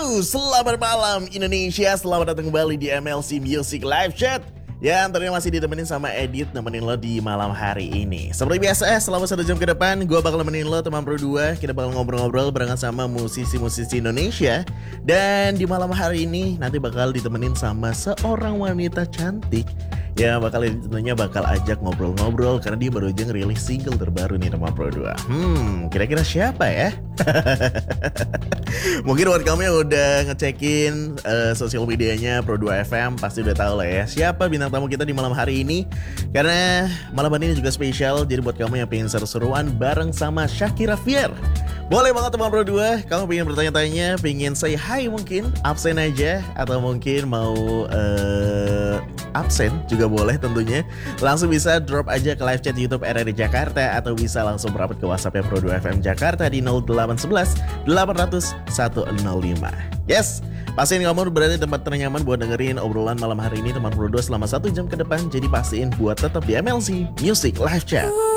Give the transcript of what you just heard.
Halo, selamat malam Indonesia. Selamat datang kembali di MLC Music Live Chat. Ya, tentunya masih ditemenin sama Edit, nemenin lo di malam hari ini. Seperti biasa, selama 1 jam ke depan gue bakal nemenin lo teman berdua. Kita bakal ngobrol-ngobrol barengan sama musisi-musisi Indonesia. Dan di malam hari ini nanti bakal ditemenin sama seorang wanita cantik. Ya, tentunya bakal ajak ngobrol-ngobrol karena dia baru aja ngerilis single terbaru nih teman berdua. Kira-kira siapa ya? Mungkin buat kamu yang udah ngecekin sosial medianya Pro2 FM pasti udah tahu lah ya siapa bintang tamu kita di malam hari ini. Karena malam hari ini juga spesial, jadi buat kamu yang pengen seru-seruan bareng sama Shakira Fier, boleh banget teman Pro2. Kamu pengen bertanya-tanya, pengen say hi mungkin, absen aja, atau mungkin mau absen juga boleh tentunya. Langsung bisa drop aja ke live chat YouTube RRI Jakarta, atau bisa langsung merapat ke WhatsApp Pro2 FM Jakarta di 0811 800 105. Yes, pastiin kamu berada di tempat ternyaman buat dengerin obrolan malam hari ini teman Pro2 selama 1 jam ke depan. Jadi pastiin buat tetap di MLC Music Live Chat.